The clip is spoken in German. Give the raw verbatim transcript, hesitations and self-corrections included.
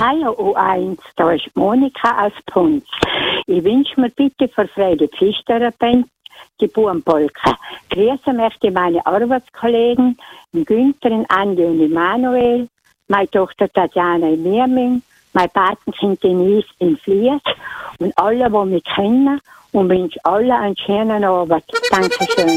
Hallo U eins, da ist Monika aus Punz. Ich wünsche mir bitte für Freude Physiotherapie die Bubenpolka. Grüße möchte meine Arbeitskollegen, den Günther, den Andi und Emanuel, meine Tochter Tatjana in Mirming, mein Patenkind Denise in Flies und alle, die mich kennen, und wünsche alle einen schönen Abend. Dankeschön.